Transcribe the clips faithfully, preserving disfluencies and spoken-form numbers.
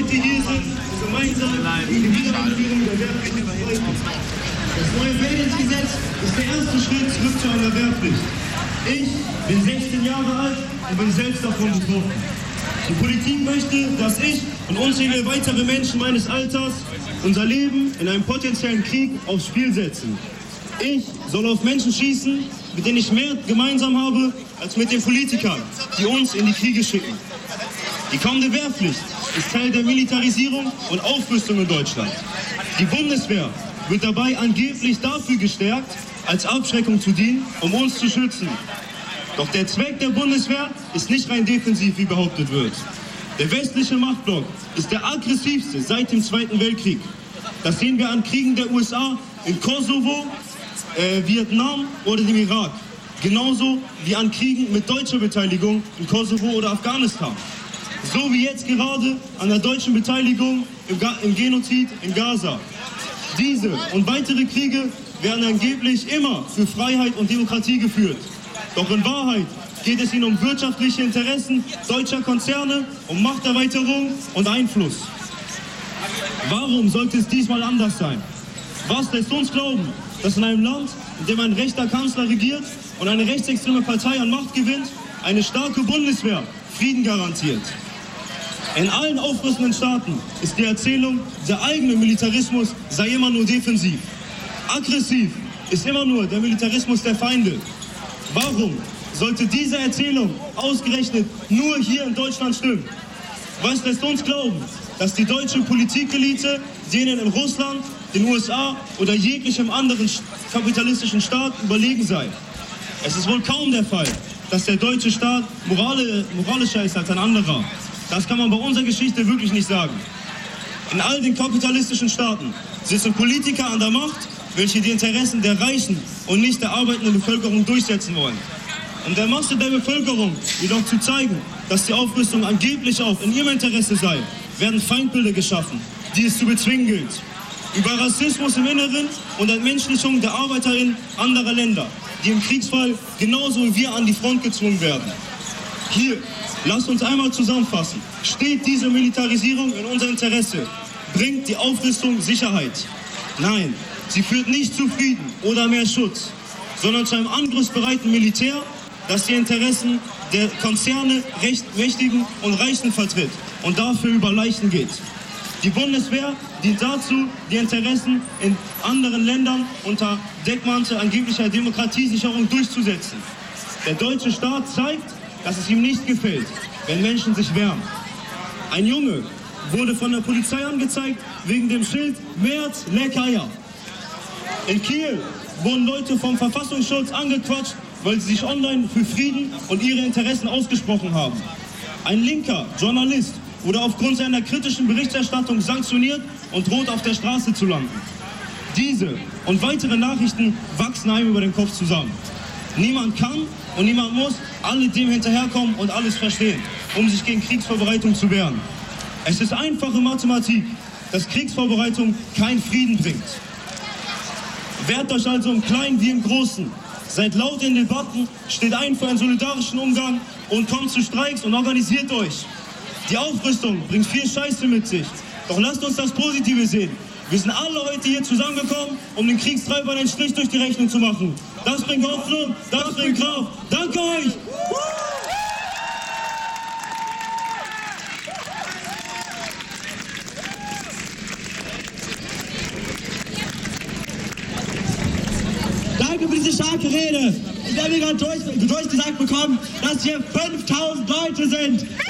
heute hier sind, gemeinsam gegen die Wiedereinführung der Wehrpflicht streiten. Das neue Wehrdienstgesetz ist der erste Schritt zurück zu einer Wehrpflicht. Ich bin sechzehn Jahre alt und bin selbst davon betroffen. Die Politik möchte, dass ich und unzählige weitere Menschen meines Alters unser Leben in einem potenziellen Krieg aufs Spiel setzen. Ich soll auf Menschen schießen, mit denen ich mehr gemeinsam habe, als mit den Politikern, die uns in die Kriege schicken. Die kommende Wehrpflicht ist Teil der Militarisierung und Aufrüstung in Deutschland. Die Bundeswehr wird dabei angeblich dafür gestärkt, als Abschreckung zu dienen, um uns zu schützen. Doch der Zweck der Bundeswehr ist nicht rein defensiv, wie behauptet wird. Der westliche Machtblock ist der aggressivste seit dem Zweiten Weltkrieg. Das sehen wir an Kriegen der U S A in Kosovo, äh, Vietnam oder dem Irak. Genauso wie an Kriegen mit deutscher Beteiligung in Kosovo oder Afghanistan. So wie jetzt gerade an der deutschen Beteiligung im, Ga im Genozid in Gaza. Diese und weitere Kriege werden angeblich immer für Freiheit und Demokratie geführt. Doch in Wahrheit geht es ihnen um wirtschaftliche Interessen deutscher Konzerne, um Machterweiterung und Einfluss. Warum sollte es diesmal anders sein? Was lässt uns glauben, dass in einem Land, in dem ein rechter Kanzler regiert und eine rechtsextreme Partei an Macht gewinnt, eine starke Bundeswehr Frieden garantiert? In allen aufrüstenden Staaten ist die Erzählung, der eigene Militarismus sei immer nur defensiv. Aggressiv ist immer nur der Militarismus der Feinde. Warum sollte diese Erzählung ausgerechnet nur hier in Deutschland stimmen? Was lässt uns glauben, dass die deutsche Politikelite denen in Russland, den U S A oder jeglichem anderen kapitalistischen Staat überlegen sei? Es ist wohl kaum der Fall, dass der deutsche Staat morali- moralischer ist als ein anderer. Das kann man bei unserer Geschichte wirklich nicht sagen. In all den kapitalistischen Staaten sitzen Politiker an der Macht, welche die Interessen der Reichen und nicht der arbeitenden Bevölkerung durchsetzen wollen. Um der Masse der Bevölkerung jedoch zu zeigen, dass die Aufrüstung angeblich auch in ihrem Interesse sei, werden Feindbilder geschaffen, die es zu bezwingen gilt. Über Rassismus im Inneren und Entmenschlichung der Arbeiterinnen anderer Länder, die im Kriegsfall genauso wie wir an die Front gezwungen werden. Hier, lasst uns einmal zusammenfassen. Steht diese Militarisierung in unser Interesse? Bringt die Aufrüstung Sicherheit? Nein, sie führt nicht zu Frieden oder mehr Schutz, sondern zu einem angriffsbereiten Militär, das die Interessen der Konzerne, Recht, Mächtigen und Reichen vertritt und dafür über Leichen geht. Die Bundeswehr dient dazu, die Interessen in anderen Ländern unter Deckmantel angeblicher Demokratiesicherung durchzusetzen. Der deutsche Staat zeigt, dass es ihm nicht gefällt, wenn Menschen sich wehren. Ein Junge wurde von der Polizei angezeigt wegen dem Schild Merz leck Eier. In Kiel wurden Leute vom Verfassungsschutz angequatscht, weil sie sich online für Frieden und ihre Interessen ausgesprochen haben. Ein linker Journalist wurde aufgrund seiner kritischen Berichterstattung sanktioniert und droht auf der Straße zu landen. Diese und weitere Nachrichten wachsen einem über den Kopf zusammen. Niemand kann und niemand muss alledem hinterherkommen und alles verstehen, um sich gegen Kriegsvorbereitung zu wehren. Es ist einfache Mathematik, dass Kriegsvorbereitung keinen Frieden bringt. Wehrt euch also im Kleinen wie im Großen. Seid laut in Debatten, steht ein für einen solidarischen Umgang und kommt zu Streiks und organisiert euch. Die Aufrüstung bringt viel Scheiße mit sich. Doch lasst uns das Positive sehen. Wir sind alle heute hier zusammengekommen, um den Kriegstreibern einen Strich durch die Rechnung zu machen. Das bringt Hoffnung, das bringt Kraft. Danke euch! Danke für diese starke Rede. Ich habe gerade durch, durchgesagt bekommen, dass hier fünftausend Leute sind. Das ist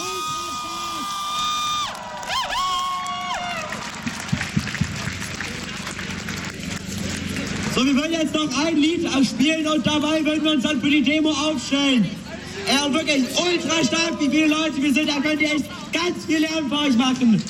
So, wir wollen jetzt noch ein Lied spielen und dabei werden wir uns dann für die Demo aufstellen. Ja, wirklich ultra stark, wie viele Leute wir sind, da könnt ihr echt ganz viel Lärm für euch machen.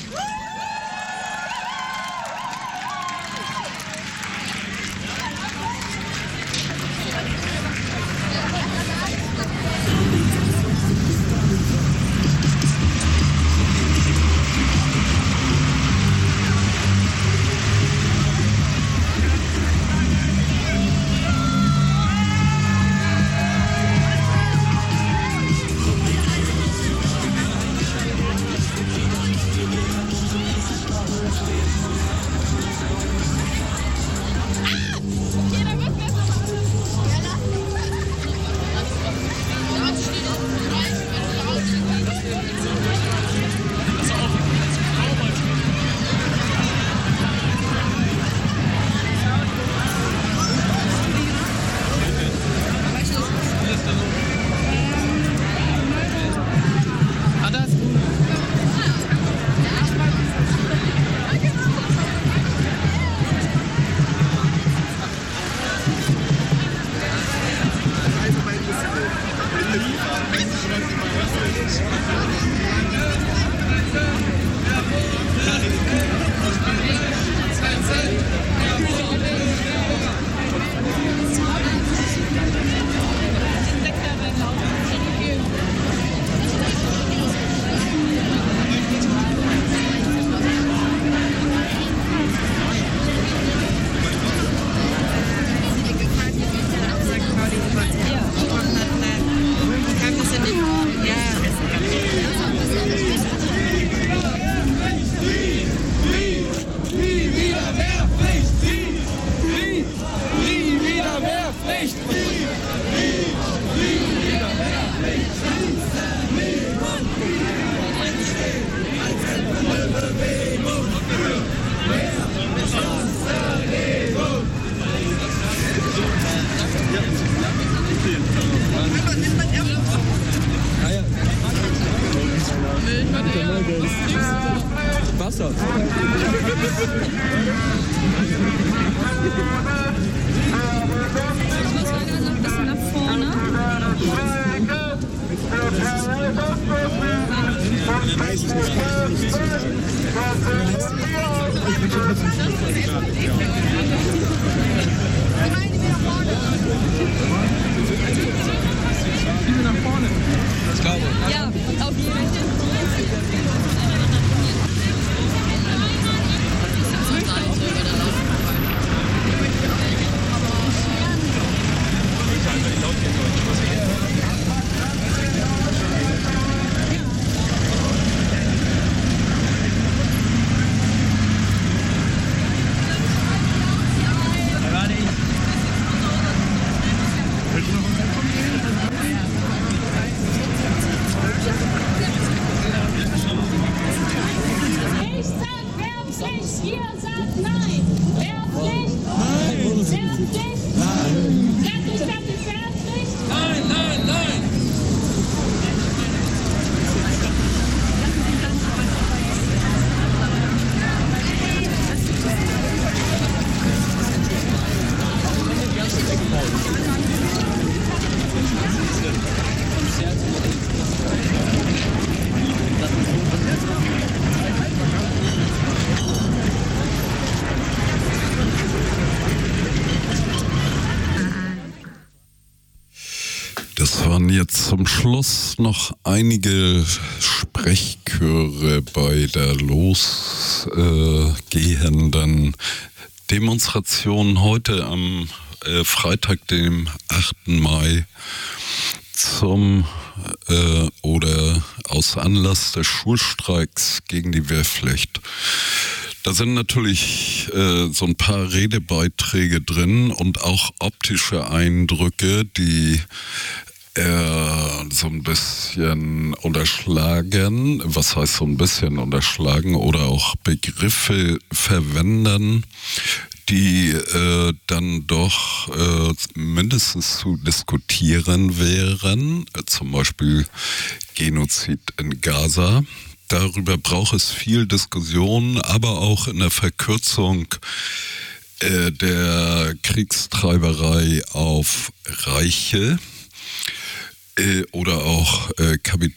Christoph. Ich muss mal gerade noch ein bisschen nach vorne. Ja, auf jeden Fall. Ich sag Wehrpflicht, ihr sagt nein. Wehrpflicht, Wehrpflicht, fertig, fertig, Wehrpflicht. Nein, nein, nein! Das waren jetzt zum Schluss noch einige Sprechchöre bei der losgehenden Demonstration heute am äh, Freitag, dem achten Mai, zum äh, oder aus Anlass des Schulstreiks gegen die Wehrpflicht. Da sind natürlich äh, so ein paar Redebeiträge drin und auch optische Eindrücke, die äh, so ein bisschen unterschlagen, was heißt so ein bisschen unterschlagen, oder auch Begriffe verwenden, die äh, dann doch äh, mindestens zu diskutieren wären, äh, zum Beispiel Genozid in Gaza. Darüber braucht es viel Diskussion, aber auch in der Verkürzung äh, der Kriegstreiberei auf Reiche äh, oder auch äh,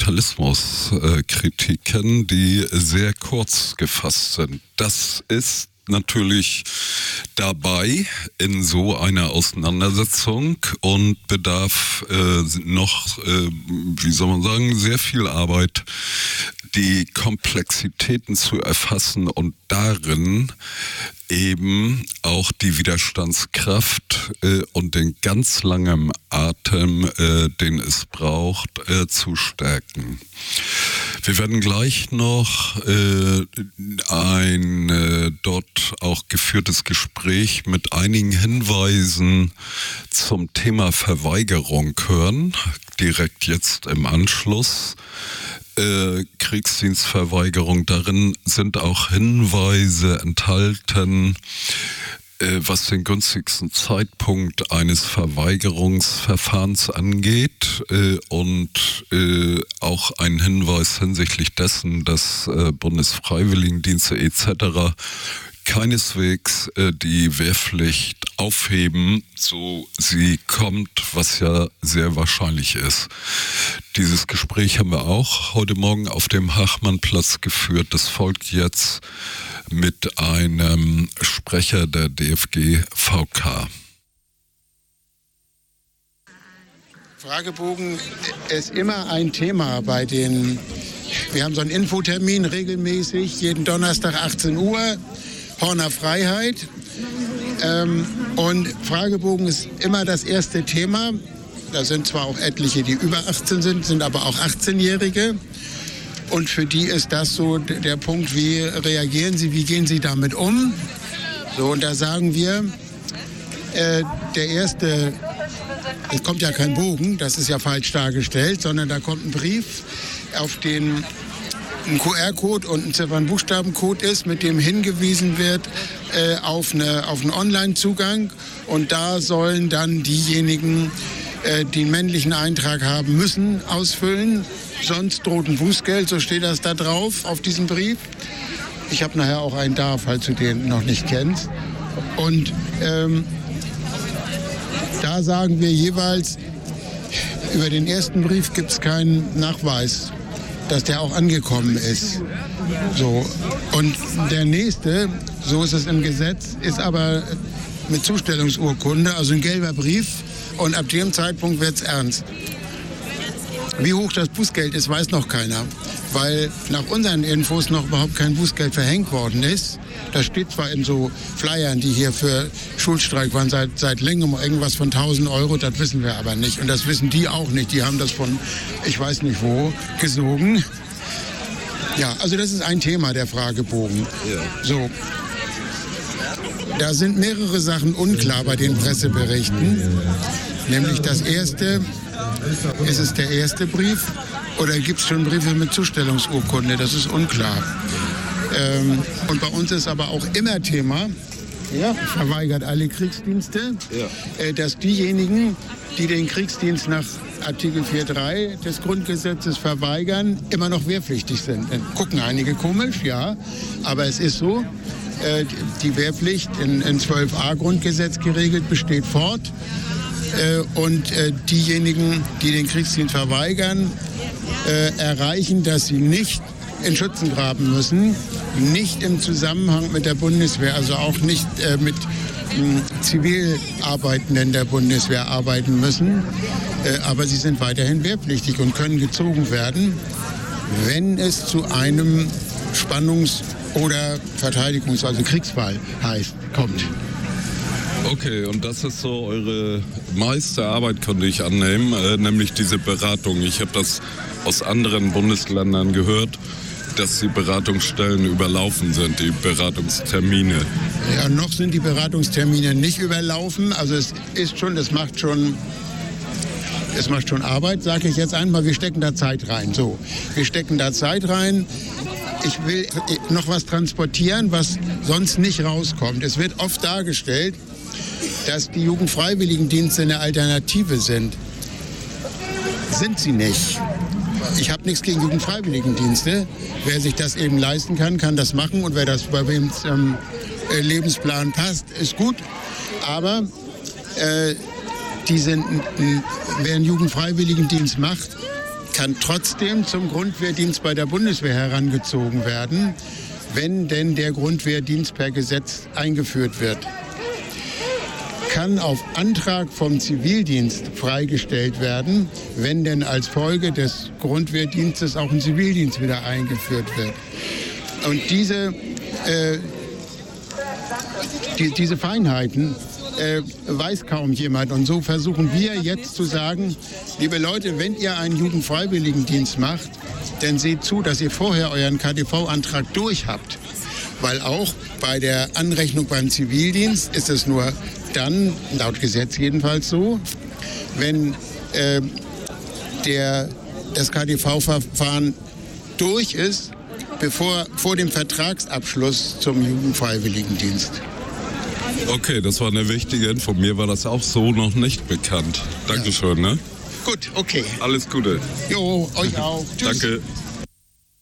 Kapitalismuskritiken, äh, die sehr kurz gefasst sind. Das ist natürlich dabei in so einer Auseinandersetzung und bedarf äh, noch, äh, wie soll man sagen, sehr viel Arbeit, die Komplexitäten zu erfassen und darin eben auch die Widerstandskraft äh, und den ganz langen Atem, äh, den es braucht, äh, zu stärken. Wir werden gleich noch äh, ein äh, dort auch geführtes Gespräch mit einigen Hinweisen zum Thema Verweigerung hören, direkt jetzt im Anschluss. Äh, Kriegsdienstverweigerung. Darin sind auch Hinweise enthalten, äh, was den günstigsten Zeitpunkt eines Verweigerungsverfahrens angeht äh, und äh, auch ein Hinweis hinsichtlich dessen, dass äh, Bundesfreiwilligendienste et cetera keineswegs äh, die Wehrpflicht aufheben, so sie kommt, was ja sehr wahrscheinlich ist. Dieses Gespräch haben wir auch heute Morgen auf dem Hachmannplatz geführt. Das folgt jetzt mit einem Sprecher der D F G V K. Fragebogen ist immer ein Thema bei den, wir haben so einen Infotermin regelmäßig, jeden Donnerstag achtzehn Uhr, Horner Freiheit. Ähm, und Fragebogen ist immer das erste Thema. Da sind zwar auch etliche, die über achtzehn sind, sind aber auch achtzehnjährige. Und für die ist das so der Punkt, wie reagieren sie, wie gehen sie damit um? So, und da sagen wir, äh, der erste, es kommt ja kein Bogen, das ist ja falsch dargestellt, sondern da kommt ein Brief, auf den ein Q R-Code und ein Ziffern-Buchstaben-Code ist, mit dem hingewiesen wird äh, auf, eine, auf einen Online-Zugang. Und da sollen dann diejenigen, äh, die einen männlichen Eintrag haben müssen, ausfüllen. Sonst droht ein Bußgeld, so steht das da drauf auf diesem Brief. Ich habe nachher auch einen da, falls du den noch nicht kennst. Und ähm, da sagen wir jeweils, über den ersten Brief gibt es keinen Nachweis, dass der auch angekommen ist. So. Und der nächste, so ist es im Gesetz, ist aber mit Zustellungsurkunde, also ein gelber Brief. Und ab dem Zeitpunkt wird es ernst. Wie hoch das Bußgeld ist, weiß noch keiner, weil nach unseren Infos noch überhaupt kein Bußgeld verhängt worden ist. Das steht zwar in so Flyern, die hier für Schulstreik waren, seit, seit längerem irgendwas von tausend Euro, das wissen wir aber nicht. Und das wissen die auch nicht. Die haben das von, ich weiß nicht wo, gesogen. Ja, also das ist ein Thema, der Fragebogen. Ja. So. Da sind mehrere Sachen unklar bei den Presseberichten. Nämlich das erste, ist es der erste Brief oder gibt es schon Briefe mit Zustellungsurkunde? Das ist unklar. Ähm, und bei uns ist aber auch immer Thema, ja, verweigert alle Kriegsdienste, Ja. äh, dass diejenigen, die den Kriegsdienst nach Artikel vier Punkt drei des Grundgesetzes verweigern, immer noch wehrpflichtig sind. Dann gucken einige komisch, ja, aber es ist so. Äh, die Wehrpflicht in, in zwölf a Grundgesetz geregelt besteht fort. Äh, und äh, diejenigen, die den Kriegsdienst verweigern, äh, erreichen, dass sie nicht in Schützengraben müssen, nicht im Zusammenhang mit der Bundeswehr, also auch nicht äh, mit mh, Zivilarbeitenden der Bundeswehr arbeiten müssen. Äh, aber sie sind weiterhin wehrpflichtig und können gezogen werden, wenn es zu einem Spannungs- oder Verteidigungs-, also Kriegsfall heißt, kommt. Okay, und das ist so eure meiste Arbeit, könnte ich annehmen, äh, nämlich diese Beratung. Ich habe das aus anderen Bundesländern gehört, dass die Beratungsstellen überlaufen sind, die Beratungstermine. Ja, noch sind die Beratungstermine nicht überlaufen. Also es ist schon, das macht schon, es macht schon Arbeit, sage ich jetzt einmal. Wir stecken da Zeit rein. So, wir stecken da Zeit rein. Ich will noch was transportieren, was sonst nicht rauskommt. Es wird oft dargestellt, dass die Jugendfreiwilligendienste eine Alternative sind. Sind sie nicht. Ich habe nichts gegen Jugendfreiwilligendienste. Wer sich das eben leisten kann, kann das machen. Und wer das bei wem ähm, Lebensplan passt, ist gut. Aber äh, die sind, wer einen Jugendfreiwilligendienst macht, kann trotzdem zum Grundwehrdienst bei der Bundeswehr herangezogen werden, wenn denn der Grundwehrdienst per Gesetz eingeführt wird. Kann auf Antrag vom Zivildienst freigestellt werden, wenn denn als Folge des Grundwehrdienstes auch ein Zivildienst wieder eingeführt wird. Und diese, äh, die, diese Feinheiten äh, weiß kaum jemand. Und so versuchen wir jetzt zu sagen, liebe Leute, wenn ihr einen Jugendfreiwilligendienst macht, dann seht zu, dass ihr vorher euren K D V-Antrag durch habt. Weil auch bei der Anrechnung beim Zivildienst ist es nur dann, laut Gesetz jedenfalls so, wenn äh, der, das K D V-Verfahren durch ist, bevor, vor dem Vertragsabschluss zum Jugendfreiwilligendienst. Okay, das war eine wichtige Info. Mir war das auch so noch nicht bekannt. Dankeschön, ne? Gut, okay. Alles Gute. Jo, euch auch. Tschüss. Danke.